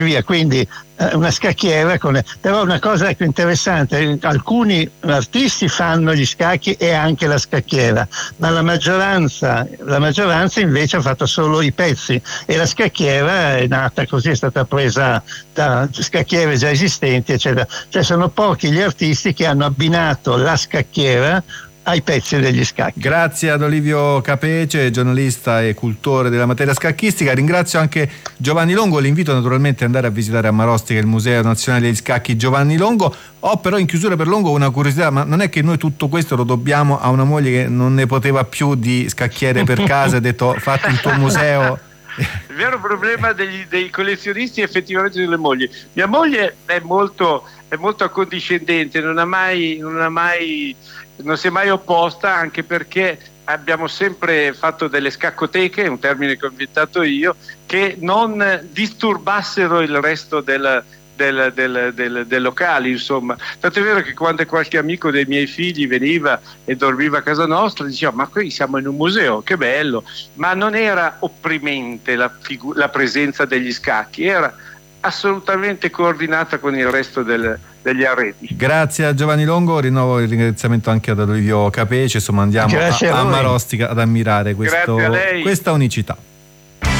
via. Quindi una scacchiera però una cosa interessante, alcuni artisti fanno gli scacchi e anche la scacchiera, ma la maggioranza invece ha fatto solo i pezzi, e la scacchiera è nata così, è stata presa da scacchiere già esistenti, eccetera. Cioè sono pochi gli artisti che hanno abbinato la scacchiera ai pezzi degli scacchi. Grazie ad Olivio Capece, giornalista e cultore della materia scacchistica. Ringrazio anche Giovanni Longo, l'invito naturalmente ad andare a visitare a Marostica il Museo Nazionale degli Scacchi Giovanni Longo. Ho però in chiusura per Longo una curiosità, ma non è che noi tutto questo lo dobbiamo a una moglie che non ne poteva più di scacchiere per casa e ha detto fatti il tuo museo? Il vero problema dei collezionisti è effettivamente delle mogli. Mia moglie è molto accondiscendente, non si è mai opposta, anche perché abbiamo sempre fatto delle scaccoteche, un termine che ho inventato io, che non disturbassero il resto del locale, insomma. Tanto è vero che quando qualche amico dei miei figli veniva e dormiva a casa nostra, diceva ma qui siamo in un museo, che bello, ma non era opprimente la presenza degli scacchi, era assolutamente coordinata con il resto degli arredi. Grazie a Giovanni Longo, rinnovo il ringraziamento anche ad Olivio Capece, insomma andiamo a Marostica ad ammirare questa unicità.